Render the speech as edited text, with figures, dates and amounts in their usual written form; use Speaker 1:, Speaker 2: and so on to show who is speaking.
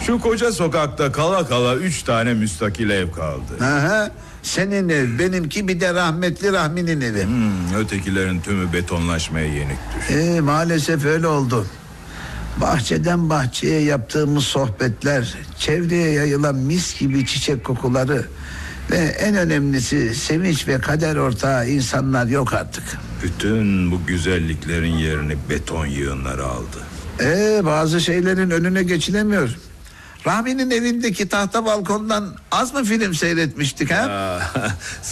Speaker 1: Şu koca sokakta kala kala 3 tane müstakil ev kaldı.
Speaker 2: Aha, senin ev, benimki, bir de rahmetli Rahmi'nin evi.
Speaker 1: Ötekilerin tümü betonlaşmaya yenik düştü.
Speaker 2: Maalesef öyle oldu. Bahçeden bahçeye yaptığımız sohbetler, çevreye yayılan mis gibi çiçek kokuları ve en önemlisi sevinç ve kader ortağı insanlar yok artık.
Speaker 1: Bütün bu güzelliklerin yerini beton yığınları aldı.
Speaker 2: Bazı şeylerin önüne geçilemiyor. Rahmi'nin evindeki tahta balkondan az mı film seyretmiştik ha?